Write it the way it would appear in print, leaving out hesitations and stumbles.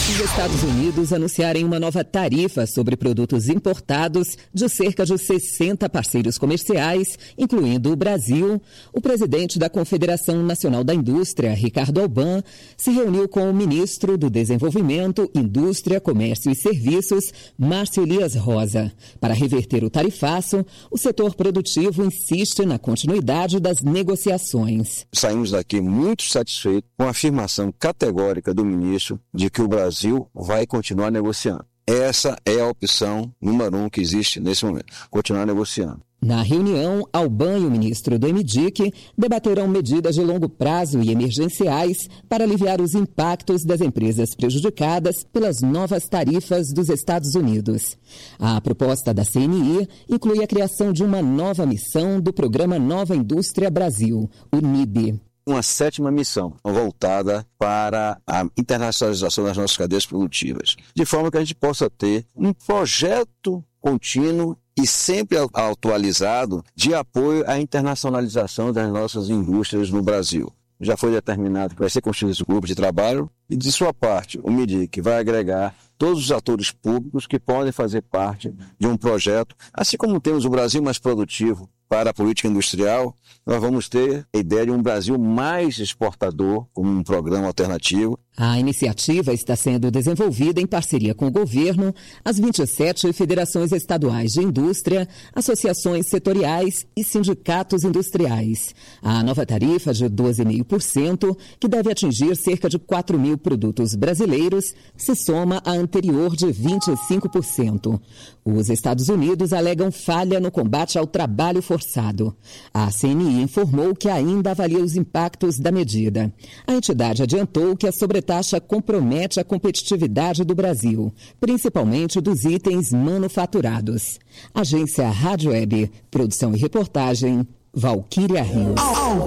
Os Estados Unidos anunciarem uma nova tarifa sobre produtos importados de cerca de 60 parceiros comerciais, incluindo o Brasil. O presidente da Confederação Nacional da Indústria, Ricardo Alban, se reuniu com o ministro do Desenvolvimento, Indústria, Comércio e Serviços, Márcio Elias Rosa. Para reverter o tarifaço, o setor produtivo insiste na continuidade das negociações. Saímos daqui muito satisfeitos com a afirmação categórica do ministro de que o Brasil vai continuar negociando. Essa é a opção número 1 que existe nesse momento, continuar negociando. Na reunião, Alban e o ministro do MDIC debaterão medidas de longo prazo e emergenciais para aliviar os impactos das empresas prejudicadas pelas novas tarifas dos Estados Unidos. A proposta da CNI inclui a criação de uma nova missão do Programa Nova Indústria Brasil, o NIB. Uma 7ª missão voltada para a internacionalização das nossas cadeias produtivas, de forma que a gente possa ter um projeto contínuo e sempre atualizado de apoio à internacionalização das nossas indústrias no Brasil. Já foi determinado que vai ser constituído esse grupo de trabalho e, de sua parte, o MDIC vai agregar todos os atores públicos que podem fazer parte de um projeto, assim como temos o Brasil Mais Produtivo para a política industrial, nós vamos ter a ideia de um Brasil mais exportador, como um programa alternativo. A iniciativa está sendo desenvolvida em parceria com o governo, as 27 federações estaduais de indústria, associações setoriais e sindicatos industriais. A nova tarifa de 12,5%, que deve atingir cerca de 4 mil produtos brasileiros, se soma à anterior de 25%. Os Estados Unidos alegam falha no combate ao trabalho forçado. A CNI informou que ainda avalia os impactos da medida. A entidade adiantou que a sobretaxa compromete a competitividade do Brasil, principalmente dos itens manufaturados. Agência Rádio Web, produção e reportagem, Valquíria Rios.